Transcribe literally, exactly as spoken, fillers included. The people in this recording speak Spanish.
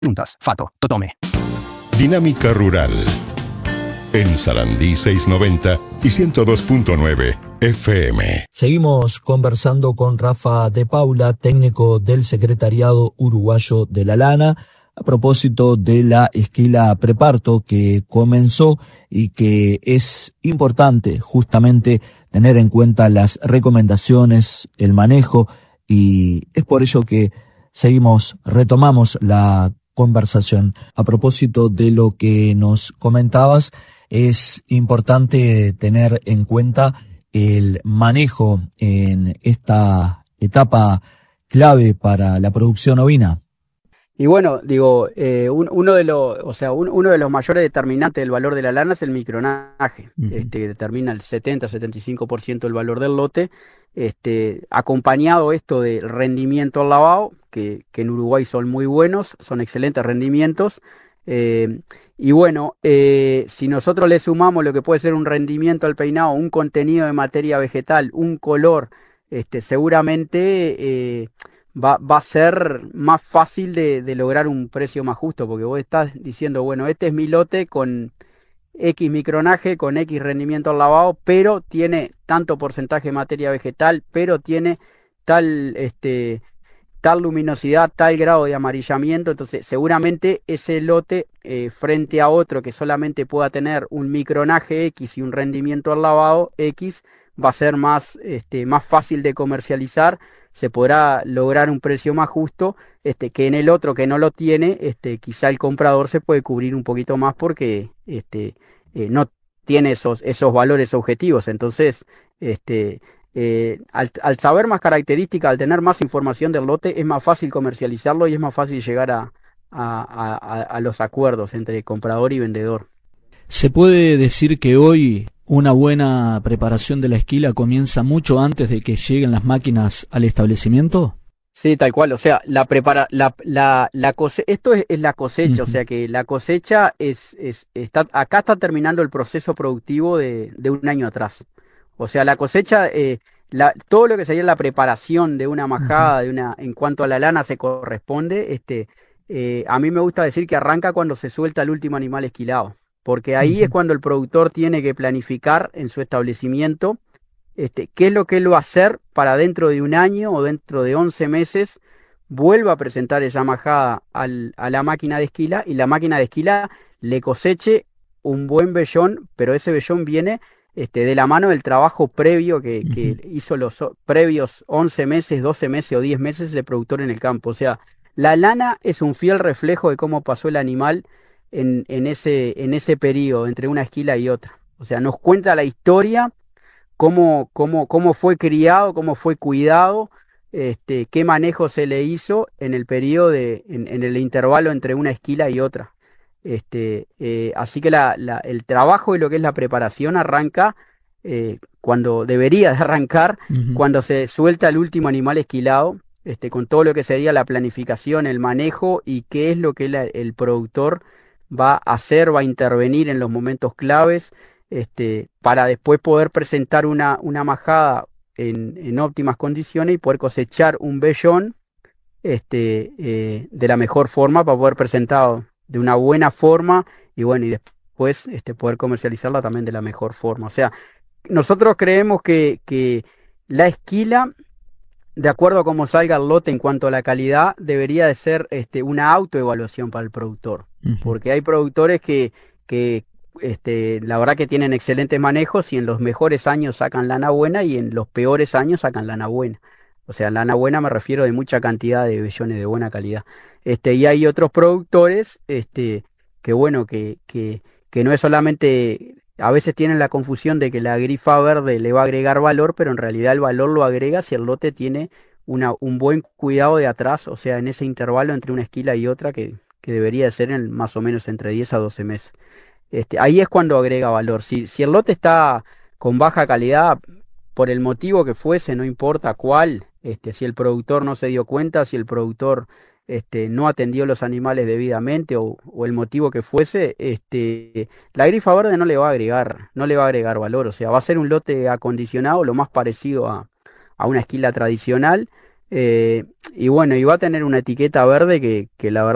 Juntas, Fato, Totome. Dinámica Rural. En Sarandí seiscientos noventa y ciento dos punto nueve F M. Seguimos conversando con Rafa de Paula, técnico del Secretariado Uruguayo de la Lana, a propósito de la esquila preparto que comenzó y que es importante justamente tener en cuenta las recomendaciones, el manejo, y es por ello que seguimos, retomamos la conversación. A propósito de lo que nos comentabas, es importante tener en cuenta el manejo en esta etapa clave para la producción ovina. Y bueno, digo, eh, un, uno de los, o sea, un, uno de los mayores determinantes del valor de la lana es el micronaje, uh-huh. este, que determina el setenta a setenta y cinco por ciento del valor del lote, este, acompañado esto del rendimiento al lavado, que, que en Uruguay son muy buenos, son excelentes rendimientos, eh, y bueno, eh, si nosotros le sumamos lo que puede ser un rendimiento al peinado, un contenido de materia vegetal, un color, este, seguramente eh, Va, va a ser más fácil de, de lograr un precio más justo, porque vos estás diciendo, bueno, este es mi lote con X micronaje, con X rendimiento al lavado, pero tiene tanto porcentaje de materia vegetal, pero tiene tal, este, tal luminosidad, tal grado de amarillamiento, entonces seguramente ese lote eh, frente a otro que solamente pueda tener un micronaje X y un rendimiento al lavado X, va a ser más, este, más fácil de comercializar, se podrá lograr un precio más justo, este, que en el otro que no lo tiene, este, quizá el comprador se puede cubrir un poquito más porque este, eh, no tiene esos, esos valores objetivos. Entonces, este, eh, al, al saber más características, al tener más información del lote, es más fácil comercializarlo y es más fácil llegar a, a, a, a los acuerdos entre comprador y vendedor. ¿Se puede decir que hoy una buena preparación de la esquila comienza mucho antes de que lleguen las máquinas al establecimiento? Sí, tal cual, o sea, la prepara, la, la, la cose- esto es, es la cosecha, uh-huh. O sea que la cosecha es, es, está, acá está terminando el proceso productivo de, de un año atrás. O sea, la cosecha, eh, la, todo lo que sería la preparación de una majada, uh-huh. de una, en cuanto a la lana se corresponde, este, eh, a mí me gusta decir que arranca cuando se suelta el último animal esquilado. Porque ahí uh-huh. es cuando el productor tiene que planificar en su establecimiento este, qué es lo que él va a hacer para dentro de un año o dentro de once meses vuelva a presentar esa majada al, a la máquina de esquila y la máquina de esquila le coseche un buen vellón, pero ese vellón viene este, de la mano del trabajo previo que, uh-huh. que hizo los previos once meses, doce meses o diez meses el productor en el campo. O sea, la lana es un fiel reflejo de cómo pasó el animal En, en ese en ese periodo entre una esquila y otra. O sea, nos cuenta la historia, cómo, cómo, cómo fue criado, cómo fue cuidado, este, qué manejo se le hizo en el periodo de, en, en el intervalo entre una esquila y otra. Este, eh, así que la, la, el trabajo y lo que es la preparación arranca eh, cuando debería de arrancar, uh-huh. cuando se suelta el último animal esquilado, este, con todo lo que sería la planificación, el manejo y qué es lo que la, el productor va a hacer, va a intervenir en los momentos claves, este, para después poder presentar una, una majada en, en óptimas condiciones y poder cosechar un vellón este, eh, de la mejor forma para poder presentarlo de una buena forma y bueno, y después este, poder comercializarla también de la mejor forma. O sea, nosotros creemos que, que la esquila, de acuerdo a cómo salga el lote en cuanto a la calidad, debería de ser este, una autoevaluación para el productor. Uh-huh. Porque hay productores que, que este, la verdad que tienen excelentes manejos y en los mejores años sacan lana buena y en los peores años sacan lana buena. O sea, lana buena me refiero de mucha cantidad de vellones de buena calidad. Este, y hay otros productores este, que, bueno, que, que, que no es solamente... A veces tienen la confusión de que la grifa verde le va a agregar valor, pero en realidad el valor lo agrega si el lote tiene una, un buen cuidado de atrás, o sea, en ese intervalo entre una esquila y otra que, que debería de ser en más o menos entre diez a doce meses. Este, ahí es cuando agrega valor. Si, si el lote está con baja calidad, por el motivo que fuese, no importa cuál, este, si el productor no se dio cuenta, si el productor... Este, no atendió los animales debidamente o, o el motivo que fuese, este, la grifa verde no le va a agregar, no le va a agregar valor, o sea, va a ser un lote acondicionado, lo más parecido a, a una esquila tradicional, eh, y bueno, y va a tener una etiqueta verde que, que la verdad